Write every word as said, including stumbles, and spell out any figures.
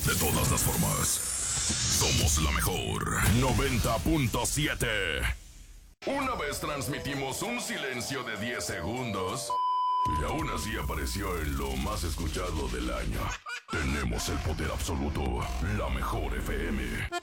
De todas las formas, somos la mejor noventa punto siete. Una vez transmitimos un silencio de diez segundos y aún así apareció en lo más escuchado del año. Tenemos el poder absoluto, la mejor F M.